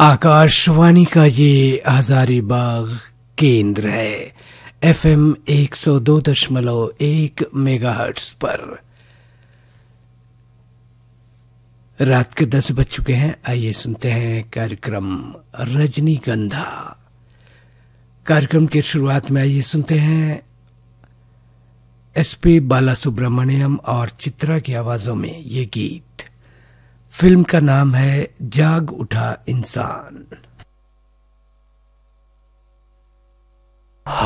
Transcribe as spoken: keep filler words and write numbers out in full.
आकाशवाणी का ये हजारीबाग केंद्र है। एफएम एक सौ दो दशमलव एक मेगाहर्ट्ज पर रात के दस बज चुके हैं। आइए सुनते हैं कार्यक्रम रजनीगंधा। कार्यक्रम की शुरुआत में आइए सुनते हैं एसपी बालासुब्रमण्यम और चित्रा की आवाजों में ये गीत। फिल्म का नाम है जाग उठा इंसान।